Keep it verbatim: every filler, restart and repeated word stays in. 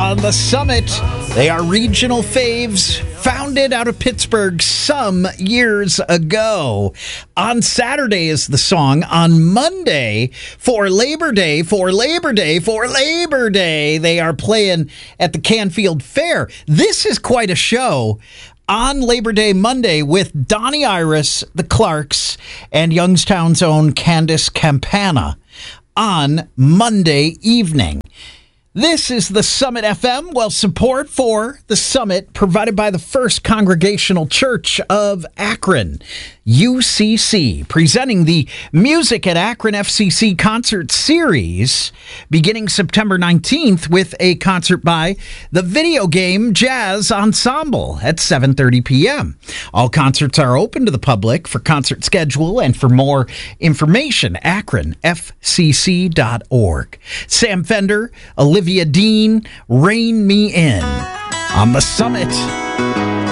on the Summit. They are regional faves founded out of Pittsburgh some years ago. On Saturday is the song. On Monday, for Labor Day, for Labor Day, for Labor Day, they are playing at the Canfield Fair. This is quite a show. On Labor Day Monday with Donnie Iris, the Clarks, and Youngstown's own Candace Campana on Monday evening. This is the Summit F M. Well, support for the Summit provided by the First Congregational Church of Akron, U C C, presenting the Music at Akron F C C concert series beginning September nineteenth with a concert by the Video Game Jazz Ensemble at seven thirty p.m. All concerts are open to the public. For concert schedule and for more information, akron f c c dot org. Sam Fender, Olivia Dean, Rein Me In on the Summit.